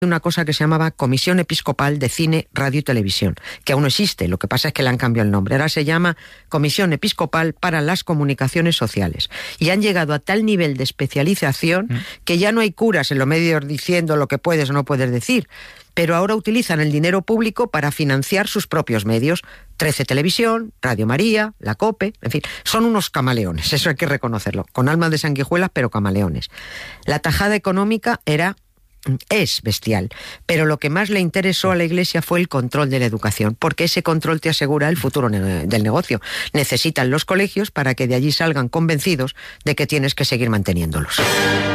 una cosa que se llamaba Comisión Episcopal de Cine, Radio y Televisión, que aún no existe, lo que pasa es que le han cambiado el nombre. Ahora se llama Comisión Episcopal para las Comunicaciones Sociales. Y han llegado a tal nivel de especialización que ya no hay curas en los medios diciendo lo que puedes o no puedes decir, pero ahora utilizan el dinero público para financiar sus propios medios. 13 Televisión, Radio María, la COPE, en fin, son unos camaleones, eso hay que reconocerlo, con almas de sanguijuelas, pero camaleones. La tajada económica es bestial, pero lo que más le interesó a la Iglesia fue el control de la educación, porque ese control te asegura el futuro del negocio. Necesitan los colegios para que de allí salgan convencidos de que tienes que seguir manteniéndolos.